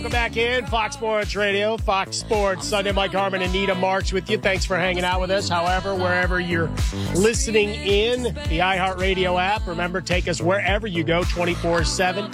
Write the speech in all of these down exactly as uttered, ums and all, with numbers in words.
Welcome back in. Fox Sports Radio, Fox Sports Sunday. Mike Harmon and Nita Marks with you. Thanks for hanging out with us. However, wherever you're listening in, the iHeartRadio app, remember, take us wherever you go, twenty-four seven.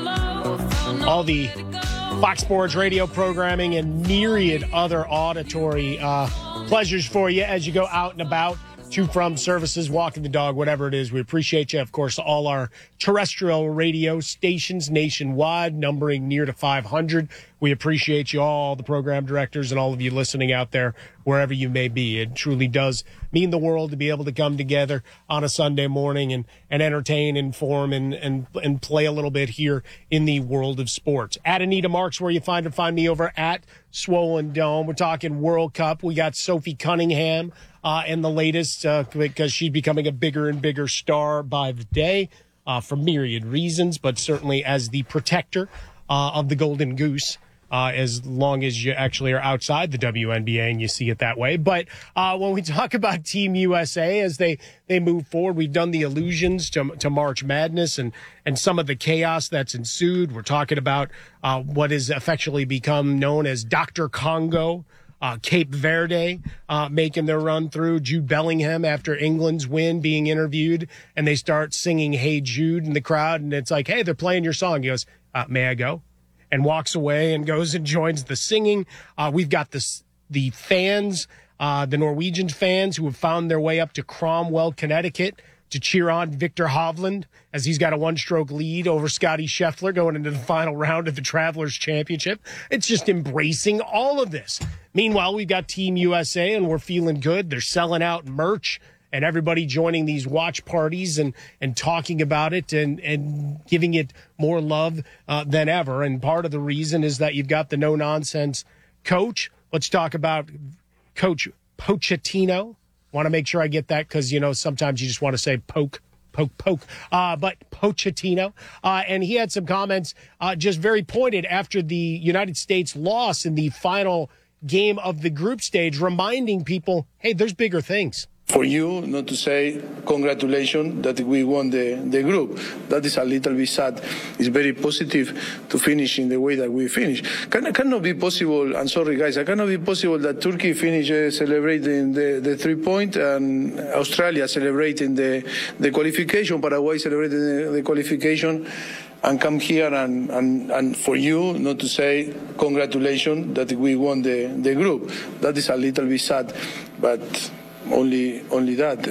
All the Fox Sports Radio programming and myriad other auditory uh, pleasures for you as you go out and about. To from services, walking the dog, whatever it is. We appreciate you. Of course, all our terrestrial radio stations nationwide, numbering near to five hundred. We appreciate you all, the program directors, and all of you listening out there, wherever you may be. It truly does mean the world to be able to come together on a Sunday morning and, and entertain, inform, and, and and play a little bit here in the world of sports. At Anita Marks, where you find her, find me over at Swollen Dome. We're talking World Cup. We got Sophie Cunningham. Uh, and the latest, uh, because she's becoming a bigger and bigger star by the day uh, for myriad reasons, but certainly as the protector uh, of the Golden Goose, uh, as long as you actually are outside the W N B A and you see it that way. But uh, when we talk about Team U S A as they, they move forward, we've done the allusions to, to March Madness and, and some of the chaos that's ensued. We're talking about uh, what has affectionately become known as Doctor Congo. Uh, Cape Verde uh, making their run through. Jude Bellingham, after England's win, being interviewed, and they start singing Hey Jude in the crowd, and it's like, hey, they're playing your song. He goes, uh, may I go? And walks away and goes and joins the singing. Uh, we've got this, the fans, uh, the Norwegian fans who have found their way up to Cromwell, Connecticut, to cheer on Victor Hovland as he's got a one-stroke lead over Scotty Scheffler going into the final round of the Travelers Championship. It's just embracing all of this. Meanwhile, we've got Team U S A, and we're feeling good. They're selling out merch, and everybody joining these watch parties and, and talking about it and, and giving it more love uh, than ever. And part of the reason is that you've got the no-nonsense coach. Let's talk about Coach Pochettino. Want to make sure I get that because, you know, sometimes you just want to say poke, poke, poke. Uh, but Pochettino, uh, and he had some comments uh, just very pointed after the United States loss in the final game of the group stage, reminding people, hey, there's bigger things. For you not to say congratulations that we won the, the group. That is a little bit sad. It's very positive to finish in the way that we finish. Can, cannot be possible, I'm sorry guys, it cannot be possible that Turkey finish uh, celebrating the, the three point and Australia celebrating the, the qualification, Paraguay celebrating the, the qualification, and come here and, and, and for you not to say congratulations that we won the, the group. That is a little bit sad, but only only that.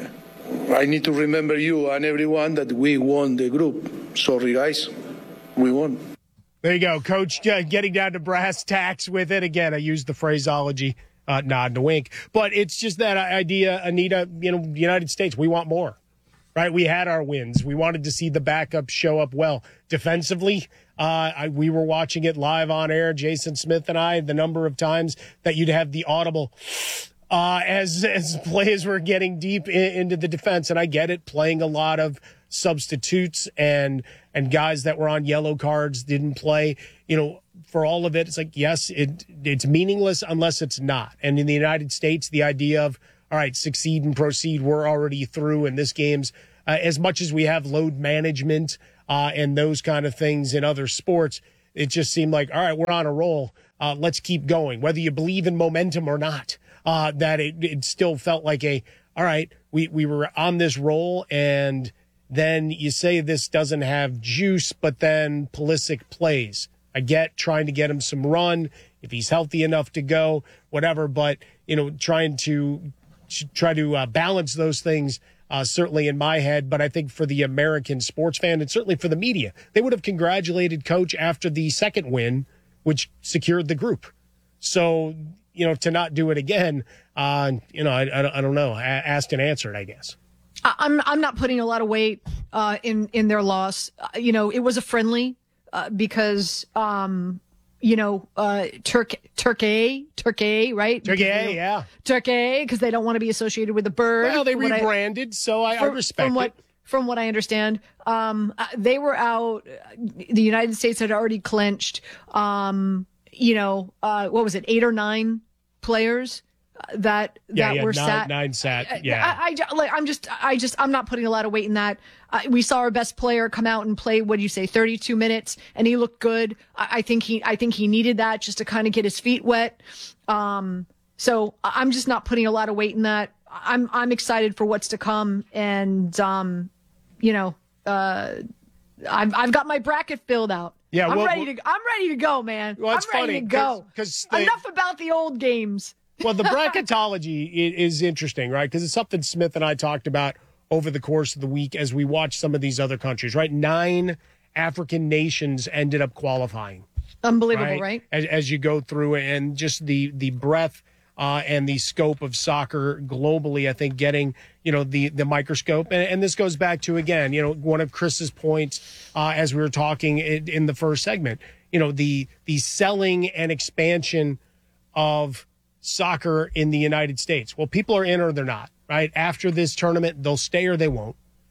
Uh, I need to remember you and everyone that we won the group. Sorry, guys. We won. There you go, Coach, uh, getting down to brass tacks with it. Again, I use the phraseology, uh, nod and a wink. But it's just that idea, Anita, you know, the United States, we want more. Right? We had our wins. We wanted to see the backup show up well. Defensively, uh, I, we were watching it live on air, Jason Smith and I, the number of times that you'd have the audible uh, as as plays were getting deep in, into the defense. And I get it, playing a lot of substitutes and and guys that were on yellow cards didn't play. You know, for all of it, it's like, yes, it it's meaningless unless it's not. And in the United States, the idea of, all right, succeed and proceed, we're already through, and this game's, uh, as much as we have load management uh, and those kind of things in other sports, it just seemed like, all right, we're on a roll. Uh, let's keep going. Whether you believe in momentum or not, uh, that it, it still felt like a, all right, we, we were on this roll, and then you say this doesn't have juice, but then Pulisic plays. I get trying to get him some run, if he's healthy enough to go, whatever, but, you know, trying to try to uh, balance those things, uh, certainly in my head. But I think for the American sports fan and certainly for the media, they would have congratulated Coach after the second win, which secured the group. So, you know, to not do it again, uh, you know, I, I, I don't know, asked and answered, I guess. I'm I'm not putting a lot of weight uh, in, in their loss. Uh, you know, it was a friendly uh, because, um, you know, uh, Turk, Turkey, Turkey, right? Turkey, yeah. Turkey, because they don't want to be associated with the bird. Well, they rebranded, I, so I, from, I respect from what, it. From what I understand, um, they were out. The United States had already clinched, um, you know, uh, what was it, eight or nine players that yeah, that yeah, were nine, sat. Nine sat. Yeah, I, I, like, I'm just, I just, I'm not putting a lot of weight in that. Uh, we saw our best player come out and play. What do you say, thirty-two minutes, and he looked good. I, I think he, I think he needed that just to kind of get his feet wet. Um, so I'm just not putting a lot of weight in that. I'm, I'm excited for what's to come, and um, you know, uh, I've, I've got my bracket filled out. Yeah, I'm well, ready well, to. I'm ready to go, man. Well, it's I'm ready funny, to go. Cause, cause Enough about the old games. Well, the bracketology is interesting, right? Because it's something Smith and I talked about over the course of the week as we watched some of these other countries, right? Nine African nations ended up qualifying. Unbelievable, right? right? As, as you go through, and just the the breadth uh, and the scope of soccer globally, I think getting, you know, the, the microscope. And, and this goes back to, again, you know, one of Chris's points uh, as we were talking in, in the first segment, you know, the the selling and expansion of soccer in the United States. Well, people are in or they're not, right? After this tournament, they'll stay or they won't.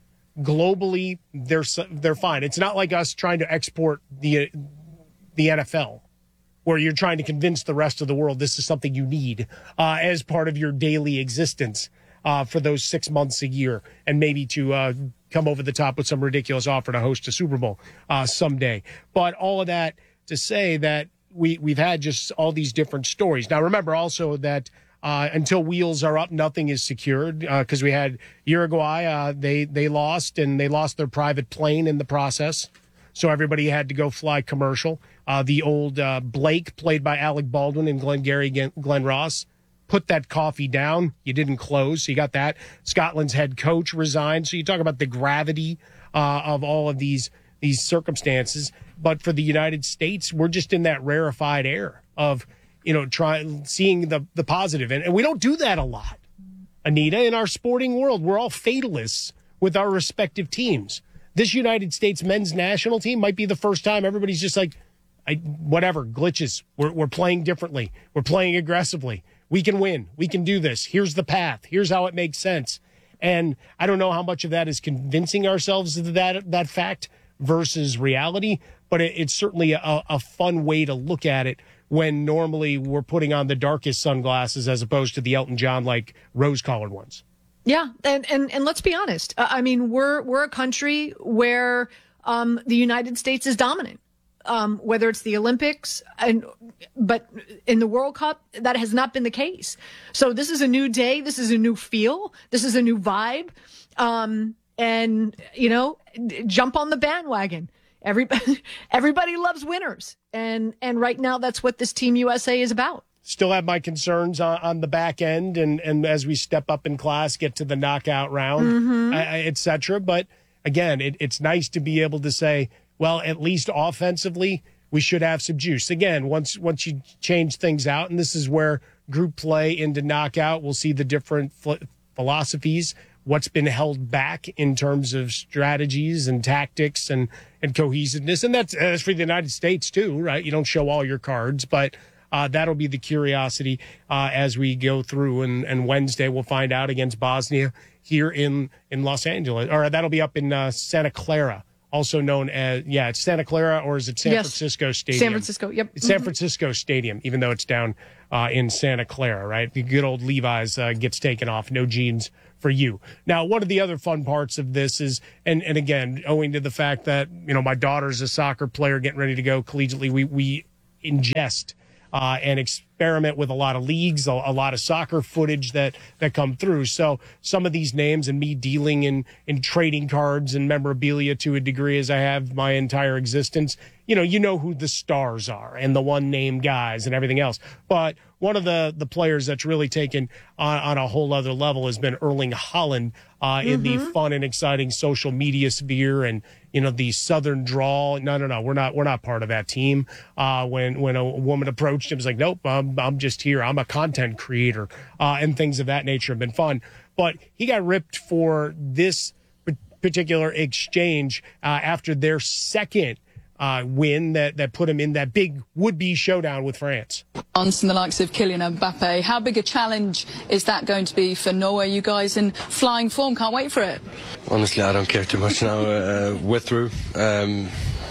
Globally, they're they're fine. It's not like us trying to export the the N F L, where you're trying to convince the rest of the world this is something you need uh, as part of your daily existence uh, for those six months a year, and maybe to uh, come over the top with some ridiculous offer to host a Super Bowl uh, someday. But all of that to say that we, we've had just all these different stories. Now, remember also that uh, until wheels are up, nothing is secured, because uh, we had Uruguay. Uh, they, they lost, and they lost their private plane in the process. So everybody had to go fly commercial. Uh, the old uh, Blake, played by Alec Baldwin and Glengarry Glen Ross, put that coffee down. You didn't close, so you got that. Scotland's head coach resigned. So you talk about the gravity uh, of all of these these circumstances. But for the United States, we're just in that rarefied air of, you know, trying seeing the the positive, and, and we don't do that a lot, Anita. In our sporting world, we're all fatalists with our respective teams. This United States men's national team might be the first time everybody's just like, I, whatever, glitches. We're, we're playing differently. We're playing aggressively. We can win. We can do this. Here's the path. Here's how it makes sense. And I don't know how much of that is convincing ourselves of that, that fact versus reality, but it, it's certainly a, a fun way to look at it when normally we're putting on the darkest sunglasses as opposed to the Elton John-like rose-colored ones. Yeah, and, and, and let's be honest. I mean, we're we're a country where um, the United States is dominant. Um, whether it's the Olympics, and but in the World Cup, that has not been the case. So this is a new day. This is a new feel. This is a new vibe. Um, and, you know, jump on the bandwagon. Everybody, everybody loves winners. And, and right now, that's what this Team U S A is about. Still have my concerns on, on the back end, and, and as we step up in class, get to the knockout round, mm-hmm. uh, et cetera. But again, it, it's nice to be able to say, well, at least offensively, we should have some juice. Again, once once you change things out, and this is where group play into knockout, we'll see the different ph- philosophies, what's been held back in terms of strategies and tactics and, and cohesiveness. And that's, that's for the United States, too, right? You don't show all your cards, but uh, that'll be the curiosity uh, as we go through. And, and Wednesday, we'll find out against Bosnia here in, in Los Angeles, or that'll be up in uh, Santa Clara. Also known as, yeah, it's Santa Clara, or is it San yes. Francisco Stadium? San Francisco, yep. It's San Francisco Stadium, even though it's down uh, in Santa Clara, right? The good old Levi's uh, gets taken off. No jeans for you. Now, one of the other fun parts of this is, and, and again, owing to the fact that, you know, my daughter's a soccer player getting ready to go collegiately, we, we ingest Uh, and experiment with a lot of leagues, a, a lot of soccer footage that, that come through. So some of these names, and me dealing in, in trading cards and memorabilia to a degree as I have my entire existence, you know, you know who the stars are and the one name guys and everything else. But one of the, the players that's really taken on, on a whole other level has been Erling Haaland uh, mm-hmm. in the fun and exciting social media sphere, and, you know, the Southern drawl. No, no, no, we're not, we're not part of that team. Uh, when, when a woman approached him, was like, nope, I'm, I'm just here. I'm a content creator, uh, and things of that nature have been fun. But he got ripped for this particular exchange uh, after their second Uh, win that, that put him in that big would-be showdown with France. On the likes of Kylian Mbappe, how big a challenge is that going to be for Norway? You guys in flying form, can't wait for it. Honestly, I don't care too much now. Uh, we're through. Um,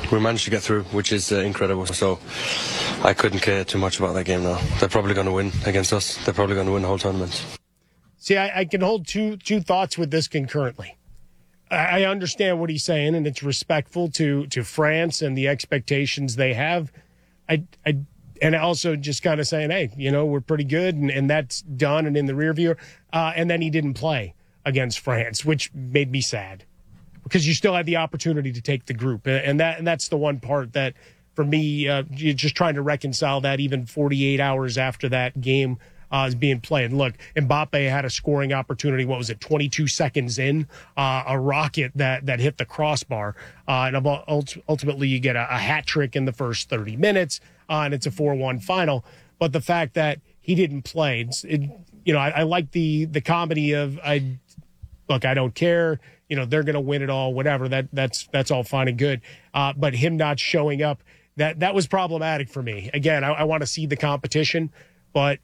we managed to get through, which is uh, incredible. So I couldn't care too much about that game now. They're probably going to win against us. They're probably going to win the whole tournament. See, I, I can hold two two thoughts with this concurrently. I, I understand what he's saying, and it's respectful to to France and the expectations they have. I, I and also just kind of saying, hey, you know, we're pretty good, and, and that's done and in the rear view. Uh, and then he didn't play against France, which made me sad, because you still had the opportunity to take the group. And that and that's the one part that, for me, uh, you're just trying to reconcile that even forty-eight hours after that game uh, is being played. And look, Mbappe had a scoring opportunity, what was it, twenty-two seconds in, uh, a rocket that, that hit the crossbar. Uh, and ultimately you get a, a hat trick in the first thirty minutes, uh, and it's a four one final. But the fact that he didn't play, it's, it, you know, I, I like the, the comedy of, I look, I don't care. You know, they're going to win it all, whatever. That that's that's all fine and good. Uh, but him not showing up, that that was problematic for me. Again, I, I want to see the competition, but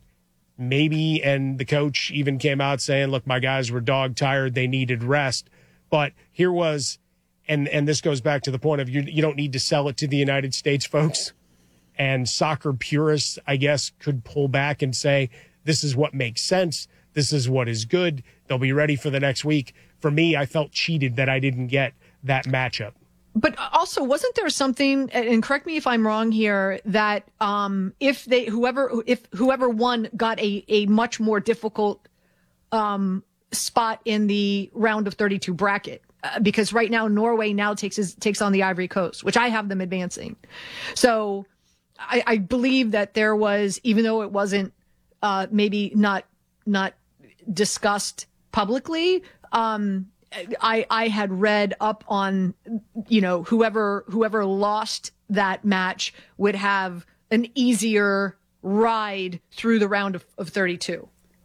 maybe, and the coach even came out saying, look, my guys were dog tired. They needed rest. But here was, and and this goes back to the point of you, you don't need to sell it to the United States folks. And soccer purists, I guess, could pull back and say, this is what makes sense. This is what is good. They'll be ready for the next week. For me, I felt cheated that I didn't get that matchup. But also, wasn't there something, and correct me if I'm wrong here, that um, if they, whoever, if whoever won got a, a much more difficult um, spot in the round of thirty-two bracket, uh, because right now Norway now takes his, takes on the Ivory Coast, which I have them advancing. So I, I believe that there was, even though it wasn't uh, maybe not not discussed publicly, um, I, I had read up on, you know, whoever whoever lost that match would have an easier ride through the round of, of thirty-two.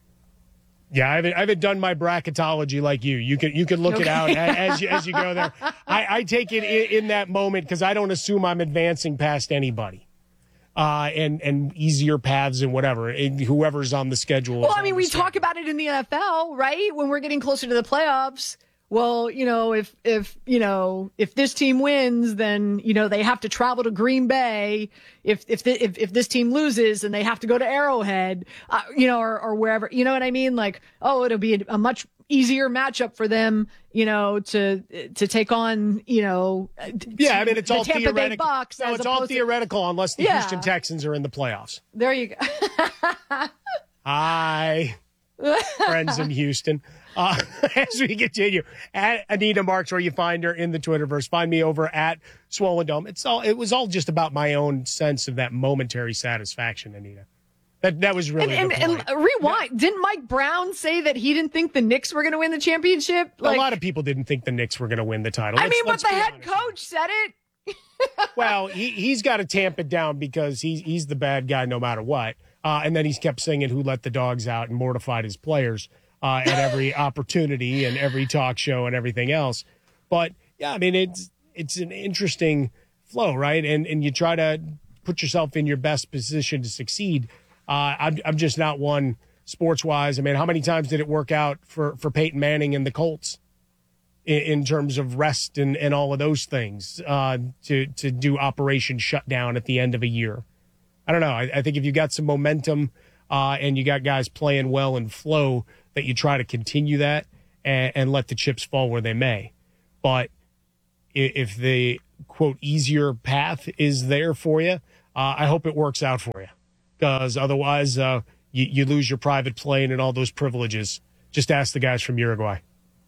Yeah, I haven't, I haven't done my bracketology like you. You can you can look okay. it out as you, as you go there. I, I take it in, in that moment because I don't assume I'm advancing past anybody. Uh, and, and easier paths and whatever, and whoever's on the schedule. Well, I mean, we talk about it in the N F L, right? When we're getting closer to the playoffs. Well, you know, if, if, you know, if this team wins, then, you know, they have to travel to Green Bay. If, if, the, if, if this team loses, then they have to go to Arrowhead, uh, you know, or, or wherever, you know what I mean? Like, oh, it'll be a, a much easier matchup for them, you know, to, to take on, you know, yeah, I mean, it's all Tampa theoretical. Bay Bucks. No, it's all theoretical to, unless the yeah. Houston Texans are in the playoffs. There you go. Hi, friends in Houston. Uh, as we continue, at Anita Marks, where you find her in the Twitterverse. Find me over at Swollen Dome. It's all. It was all just about my own sense of that momentary satisfaction, Anita. That that was really and, the and, point. and rewind. Yeah. Didn't Mike Brown say that he didn't think the Knicks were going to win the championship? Like, a lot of people didn't think the Knicks were going to win the title. I let's, mean, but the head honest. coach said it. Well, he he's got to tamp it down because he's he's the bad guy no matter what. Uh, and then he's kept singing "Who Let the Dogs Out" and mortified his players uh, at every opportunity and every talk show and everything else. But yeah, I mean, it's it's an interesting flow, right? And and you try to put yourself in your best position to succeed. Uh, I'm, I'm just not one sports-wise. I mean, how many times did it work out for, for Peyton Manning and the Colts in, in terms of rest and, and all of those things uh, to, to do Operation Shutdown at the end of a year? I don't know. I, I think if you got some momentum uh, and you got guys playing well and flow, that you try to continue that and, and let the chips fall where they may. But if the, quote, easier path is there for you, uh, I hope it works out for you. Because otherwise, uh, you, you lose your private plane and all those privileges. Just ask the guys from Uruguay.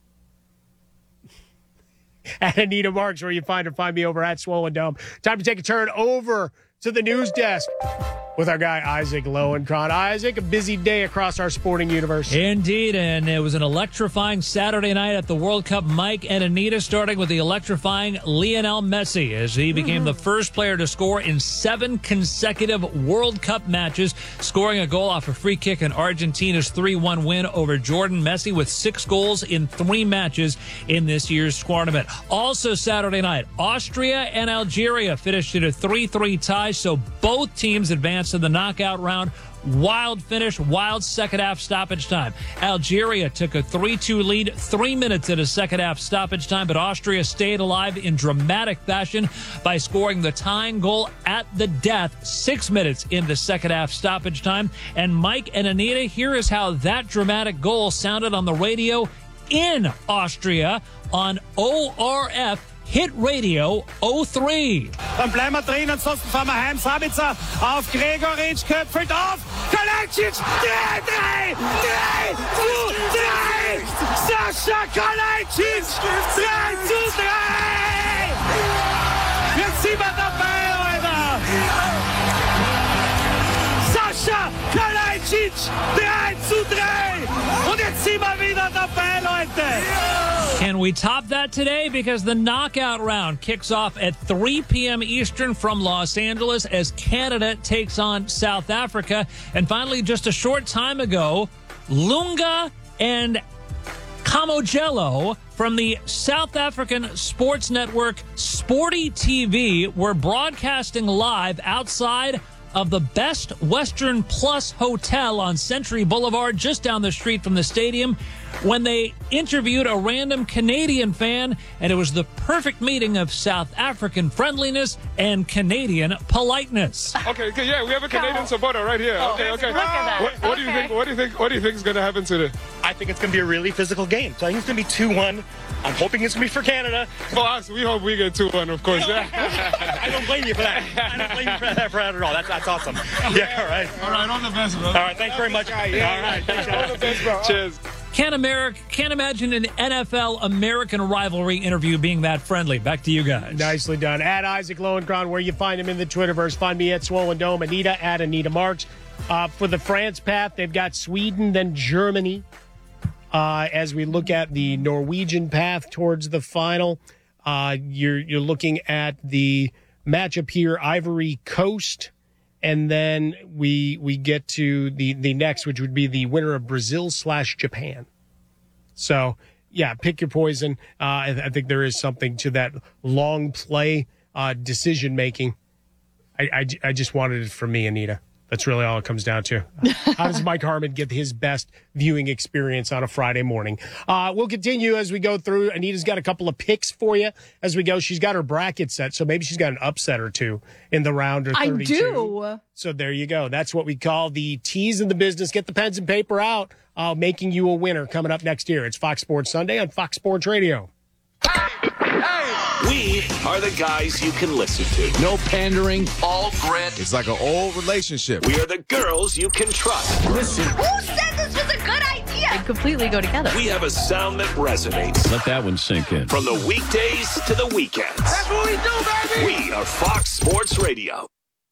At Anita Marks, where you find her, find me over at Swollen Dome. Time to take a turn over to the news desk with our guy Isaac Lowenkron. Isaac, a busy day across our sporting universe. Indeed, and it was an electrifying Saturday night at the World Cup. Mike and Anita, starting with the electrifying Lionel Messi, as he became mm-hmm. the first player to score in seven consecutive World Cup matches, scoring a goal off a free kick in Argentina's three one win over Jordan. Messi with six goals in three matches in this year's tournament. Also Saturday night, Austria and Algeria finished in a three three tie, so both teams advanced advance to the knockout round. Wild finish, wild second half stoppage time. Algeria took a three two lead, three minutes into second half stoppage time, but Austria stayed alive in dramatic fashion by scoring the tying goal at the death, six minutes into second half stoppage time. And Mike and Anita, here is how that dramatic goal sounded on the radio in Austria on O R F Hit Radio oh three. Dann bleiben wir drin, ansonsten fahren wir heim. Sabitzer auf Gregoritsch, köpfelt auf. Kalajdzic, drei, drei, drei zu drei. Sascha Kalajdzic, drei zu drei. Jetzt sind wir dabei, Alter. Sascha Kalajdzic, drei zu drei. Und jetzt sind wir wieder dabei, Leute. Can we top that today? Because the knockout round kicks off at three p.m. Eastern from Los Angeles as Canada takes on South Africa. And finally, just a short time ago, Lunga and Kamojello from the South African sports network Sporty T V were broadcasting live outside of the Best Western Plus Hotel on Century Boulevard, just down the street from the stadium, when they interviewed a random Canadian fan, and it was the perfect meeting of South African friendliness and Canadian politeness. Okay, okay, yeah, we have a Canadian supporter right here. Oh, okay, okay. Look at that. What, what okay. do you think? What do you think? What do you think is going to happen today? I think it's going to be a really physical game. So I think it's going to be two one. I'm hoping it's going to be for Canada. For us, we hope we get two one, of course. Yeah. I don't blame you for that. I don't blame you for that, for that at all. That's that's awesome. Yeah, all right. All right, all the best, bro. All right, thanks very much. Yeah, all right, thanks, all the best, bro. Cheers. Can't, America, can't imagine an N F L American rivalry interview being that friendly. Back to you guys. Nicely done. At Isaac Lowenkron, where you find him in the Twitterverse. Find me at Swollen Dome. Anita at Anita Marks. Uh, for the France path, they've got Sweden, then Germany. Uh, as we look at the Norwegian path towards the final, uh, you're you're looking at the matchup here, Ivory Coast, and then we we get to the, the next, which would be the winner of Brazil slash Japan. So, yeah, pick your poison. Uh, I, I think there is something to that long play uh, decision-making. I, I, I just wanted it for me, Anita. That's really all it comes down to. How does Mike Harmon get his best viewing experience on a Friday morning? Uh, we'll continue as we go through. Anita's got a couple of picks for you as we go. She's got her bracket set, so maybe she's got an upset or two in the round or thirty-two. I do. So there you go. That's what we call the tease in the business. Get the pens and paper out, uh, making you a winner coming up next year. It's Fox Sports Sunday on Fox Sports Radio. We are the guys you can listen to. No pandering. All grit. It's like an old relationship. We are the girls you can trust. Listen. Who said this was a good idea? They completely go together. We have a sound that resonates. Let that one sink in. From the weekdays to the weekends. That's what we do, baby! We are Fox Sports Radio.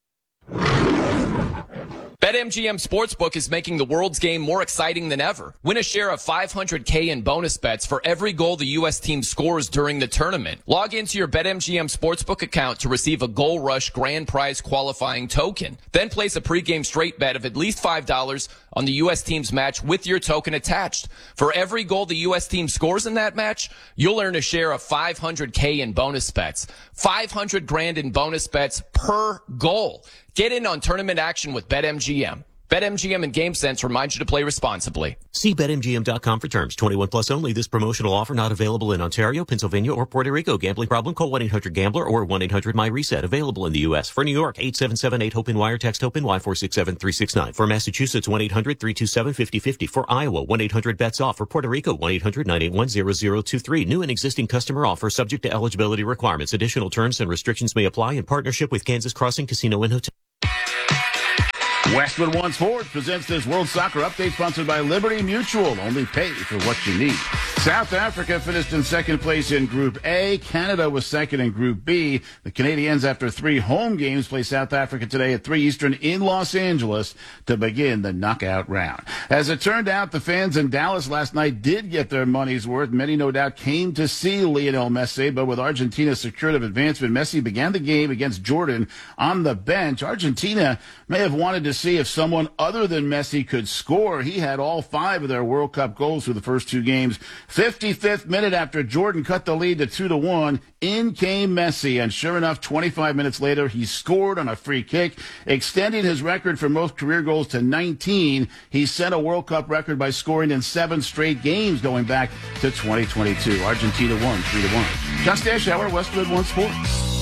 BetMGM Sportsbook is making the world's game more exciting than ever. Win a share of five hundred K in bonus bets for every goal the U S team scores during the tournament. Log into your BetMGM Sportsbook account to receive a Goal Rush grand prize qualifying token. Then place a pregame straight bet of at least five dollars on the U S team's match with your token attached. For every goal the U S team scores in that match, you'll earn a share of five hundred K in bonus bets. five hundred grand in bonus bets per goal. Get in on tournament action with BetMGM. BetMGM and GameSense remind you to play responsibly. See Bet M G M dot com for terms. twenty-one plus only. This promotional offer not available in Ontario, Pennsylvania, or Puerto Rico. Gambling problem? Call one eight hundred gambler or one eight hundred my reset. Available in the U S. For New York, eight seven seven eight hope in wire. Text HOPE in Y four six seven three six nine. For Massachusetts, one eight hundred three two seven five zero five zero. For Iowa, one eight hundred bets off. For Puerto Rico, one eight hundred nine eight one zero zero two three. New and existing customer offer subject to eligibility requirements. Additional terms and restrictions may apply in partnership with Kansas Crossing Casino and Hotel. Westwood One Sports presents this World Soccer Update sponsored by Liberty Mutual. Only pay for what you need. South Africa finished in second place in Group A. Canada was second in Group B. The Canadians, after three home games, play South Africa today at three Eastern in Los Angeles to begin the knockout round. As it turned out, the fans in Dallas last night did get their money's worth. Many, no doubt, came to see Lionel Messi, but with Argentina secured of advancement, Messi began the game against Jordan on the bench. Argentina may have wanted to see if someone other than Messi could score. He had all five of their World Cup goals through the first two games fifty-fifth minute after Jordan cut the lead to two to one, in came Messi, and sure enough, twenty-five minutes later, he scored on a free kick, extending his record for most career goals to nineteen. He set a World Cup record by scoring in seven straight games going back to twenty twenty-two. Argentina won three to one. Just Dash Hour, Westwood One Sports.